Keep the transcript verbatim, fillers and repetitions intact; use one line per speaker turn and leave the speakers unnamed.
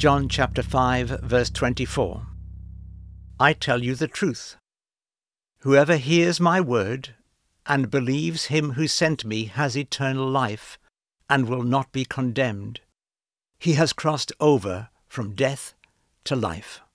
John chapter five, verse twenty-four. I tell you the truth. Whoever hears my word and believes him who sent me has eternal life and will not be condemned. He has crossed over from death to life.